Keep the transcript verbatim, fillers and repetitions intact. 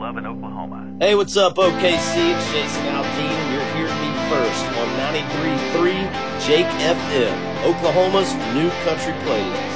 Loving Oklahoma. Hey, what's up, O K C? It's Jason Aldean, and you're hearing me first on ninety-three point three Jake F M, Oklahoma's new country playlist.